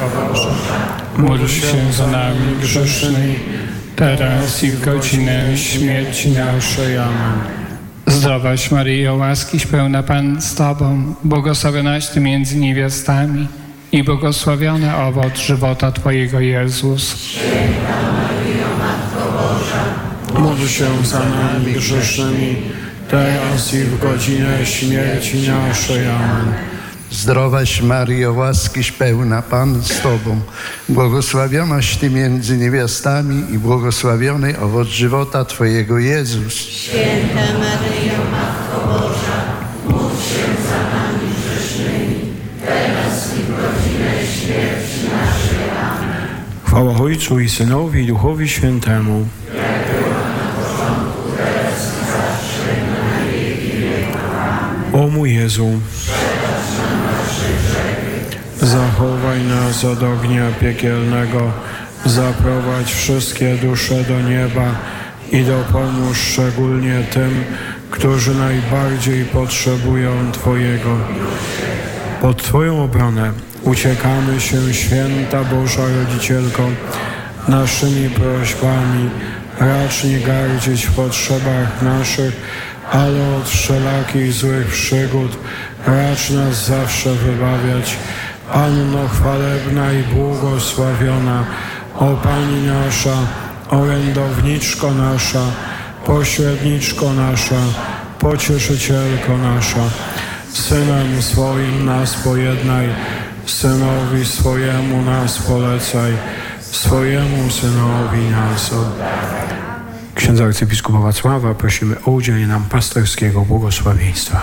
Boża, módl się za nami grzesznymi, teraz i w godzinę śmierci naszej. Amen. Zdrowaś Maryjo, łaskiś pełna, Pan z Tobą, błogosławionaś Ty między niewiastami i błogosławiony owoc żywota Twojego, Jezus. Święta Maryjo, Matko Boża, módl się za nami grzesznymi, teraz i w godzinę śmierci naszej. Amen. Zdrowaś Maryjo, łaskiś pełna, Pan z Tobą, błogosławionaś Ty między niewiastami i błogosławiony owoc żywota Twojego, Jezus. Święta Maryjo, Matko Boża, módl się za nami grzesznymi, teraz i w godzinę śmierci naszej. Amen. Chwała Ojcu i Synowi i Duchowi Świętemu. O mój Jezu, zachowaj nas od ognia piekielnego, zaprowadź wszystkie dusze do nieba i dopomóż szczególnie tym, którzy najbardziej potrzebują Twojego. Pod Twoją obronę uciekamy się, Święta Boża Rodzicielko, naszymi prośbami racz nie gardzić w potrzebach naszych, ale od wszelakich złych przygód racz nas zawsze wybawiać. Panno chwalebna i błogosławiona, o Pani nasza, orędowniczko nasza, pośredniczko nasza, pocieszycielko nasza, Synem swoim nas pojednaj, Synowi swojemu nas polecaj, swojemu Synowi nas oddaj. Księdza arcybiskupa Wacława prosimy o udzielenie nam pasterskiego błogosławieństwa.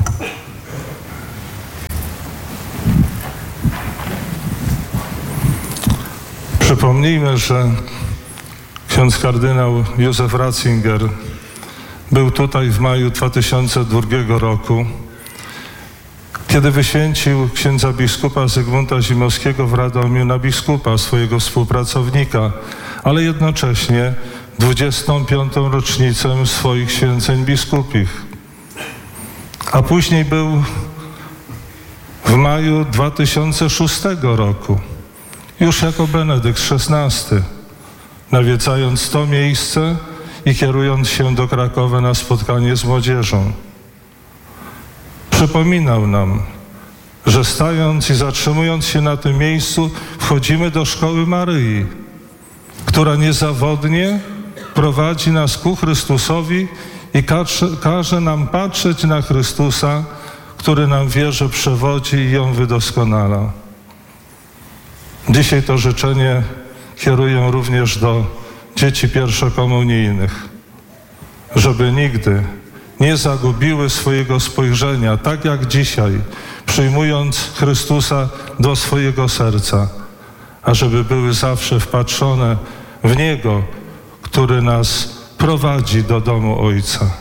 Przypomnijmy, że ksiądz kardynał Józef Ratzinger był tutaj w maju 2002 roku, kiedy wyświęcił księdza biskupa Zygmunta Zimowskiego w Radomiu na biskupa, swojego współpracownika, ale jednocześnie 25. rocznicę swoich święceń biskupich. A później był w maju 2006 roku, już jako Benedykt XVI, nawiedzając to miejsce i kierując się do Krakowa na spotkanie z młodzieżą. Przypominał nam, że stając i zatrzymując się na tym miejscu, wchodzimy do szkoły Maryi, która niezawodnie prowadzi nas ku Chrystusowi i każe nam patrzeć na Chrystusa, który nam wierze przewodzi i ją wydoskonala. Dzisiaj to życzenie kieruję również do dzieci pierwszokomunijnych, żeby nigdy nie zagubiły swojego spojrzenia, tak jak dzisiaj, przyjmując Chrystusa do swojego serca, a żeby były zawsze wpatrzone w Niego, który nas prowadzi do domu Ojca.